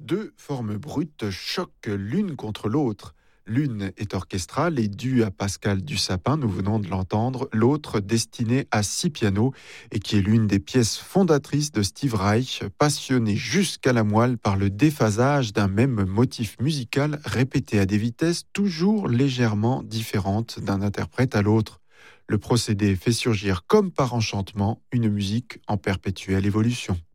deux formes brutes choquent l'une contre l'autre. L'une est orchestrale et due à Pascal Dussapin, nous venons de l'entendre, l'autre destinée à 6 pianos et qui est l'une des pièces fondatrices de Steve Reich, passionné jusqu'à la moelle par le déphasage d'un même motif musical répété à des vitesses toujours légèrement différentes d'un interprète à l'autre. Le procédé fait surgir comme par enchantement une musique en perpétuelle évolution.